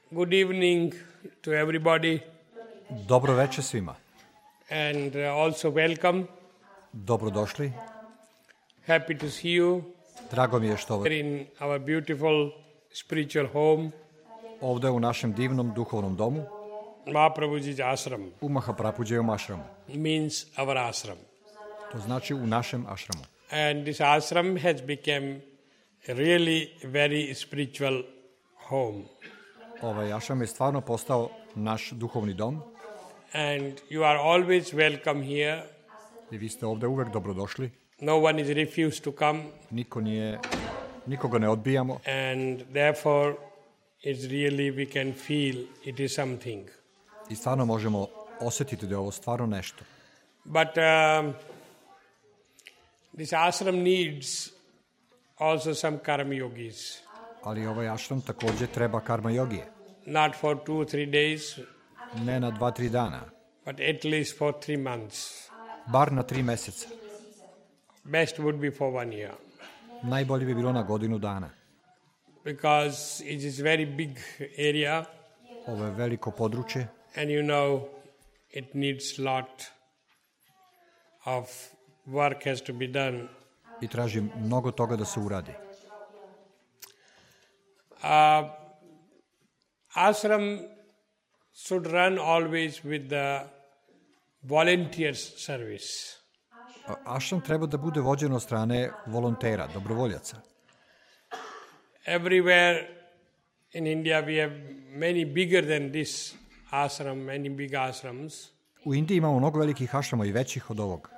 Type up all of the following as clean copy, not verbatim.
Good evening to everybody Dobro veče svima. and also welcome. Dobrodošli. Happy to see you Drago mi je što here in our beautiful spiritual home, ovde u našem divnom duhovnom domu Mahaprabhuji's ashram. u Mahaprabhujijevom ašramu. Means our ashram. To znači u našem ašramu. And this ashram has become a really very spiritual home. Ovaj ašram je stvarno postao naš duhovni dom And you are always welcome here. i vi ste ovde uvek dobrodošli. No one is refused to come. Nikoga ne odbijamo And therefore, it's really, we can feel it is something. i stvarno možemo osetiti da je ovo stvarno nešto. But this ashram needs also some karma yogis. Ali ovaj ašram takođe treba karma jogije. Not for 2-3 days, Ne na 2-3 dana, but at least for 3 months. bar na 3 meseca. Best would be for 1 year. Najbolje bi bilo na godinu dana. Because it is very big area Ovo je veliko područje and you know it needs lot of work has to be done. i traži mnogo toga da se uradi. Ashram should run always with the volunteers service. Ašram treba da bude vođen od strane volontera, dobrovoljaca. Everywhere in India we have many bigger than this ashram, many big ashrams. U Indiji imamo mnogo velikih ašrama i većih od ovog.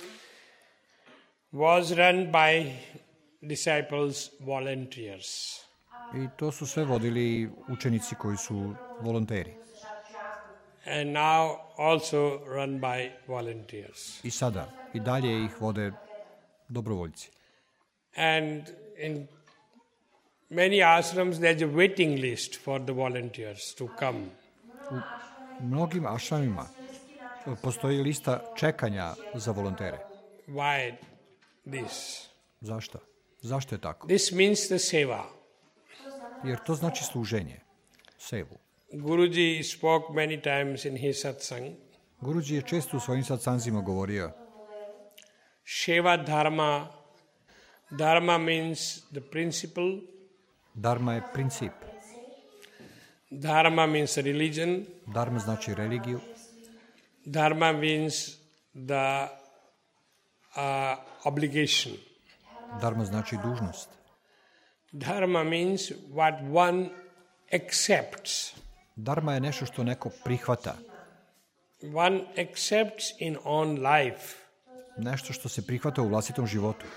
Was run by disciples, volunteers. I to su sve vodili učenici koji su volonteri. And now also run by volunteers. I sada, i dalje ih vode dobrovoljci. And in many ashrams there's a waiting list for the volunteers to come. U mnogim ašramima postoji lista čekanja za volontere. Why this? Zašto? Zašto je tako? This means the seva. Jer to znači služenje, sevu. Guruji spoke many times in his satsang. Guruji je često u svojim satsanzima govorio Seva dharma. Dharma means the principle. dharma je princip. Dharma means religion. Dharma znači religiju. Dharma means the obligation. Dharma znači dužnost. Dharma means what one accepts. Dharma je nešto što neko prihvata. One accepts in own life. Nešto što se prihvata u vlastitom životu.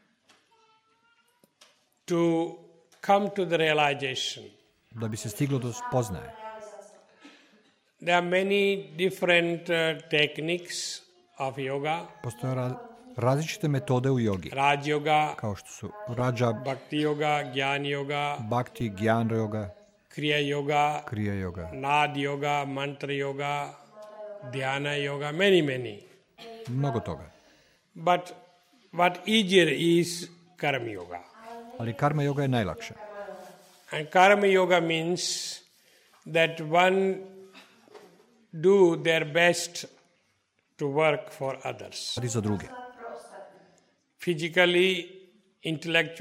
To come to the realization. Da bi se stiglo do spoznaje. There are many different techniques of yoga. Postoje različite metode u jogi. Raj yoga, Kao što su Raja, Bhakti yoga, Gyan yoga, Bhakti, Gyan yoga, Kriya yoga, Kriya yoga. Nad yoga, Mantra yoga, Dhyana yoga, many. Mnogo toga. But what easier is Karma yoga. Ali karma yoga je najlakša. And Karma yoga means that one do their best to work for others. Radi za druge. Physically, intellectually,